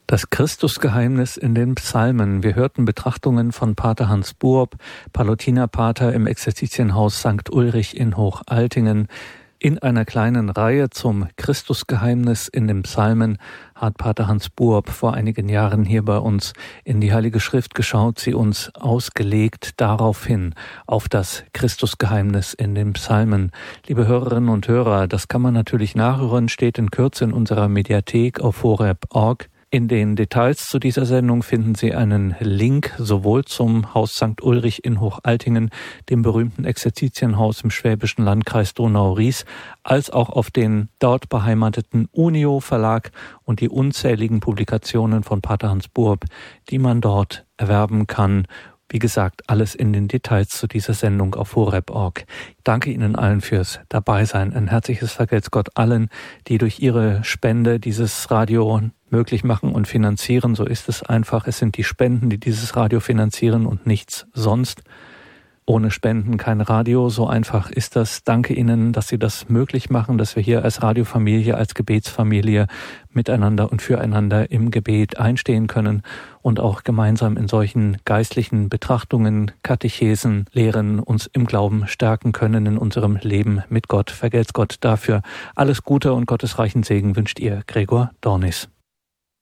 Das Christusgeheimnis in den Psalmen. Wir hörten Betrachtungen von Pater Hans Buob, Pallotinerpater im Exerzitienhaus St. Ulrich in Hochaltingen. In einer kleinen Reihe zum Christusgeheimnis in den Psalmen hat Pater Hans Buob vor einigen Jahren hier bei uns in die Heilige Schrift geschaut, sie uns ausgelegt darauf hin, auf das Christusgeheimnis in den Psalmen. Liebe Hörerinnen und Hörer, das kann man natürlich nachhören, steht in Kürze in unserer Mediathek auf horeb.org. In den Details zu dieser Sendung finden Sie einen Link sowohl zum Haus St. Ulrich in Hochaltingen, dem berühmten Exerzitienhaus im schwäbischen Landkreis Donau-Ries, als auch auf den dort beheimateten Unio Verlag und die unzähligen Publikationen von Pater Hans Buob, die man dort erwerben kann. Wie gesagt, alles in den Details zu dieser Sendung auf horeb.org. Ich danke Ihnen allen fürs Dabeisein. Ein herzliches Vergelt's Gott allen, die durch ihre Spende dieses Radio möglich machen und finanzieren. So ist es einfach. Es sind die Spenden, die dieses Radio finanzieren und nichts sonst. Ohne Spenden kein Radio, so einfach ist das. Danke Ihnen, dass Sie das möglich machen, dass wir hier als Radiofamilie, als Gebetsfamilie miteinander und füreinander im Gebet einstehen können und auch gemeinsam in solchen geistlichen Betrachtungen, Katechesen, Lehren uns im Glauben stärken können in unserem Leben mit Gott. Vergelt's Gott dafür. Alles Gute und gottesreichen Segen wünscht Ihr Gregor Dornis.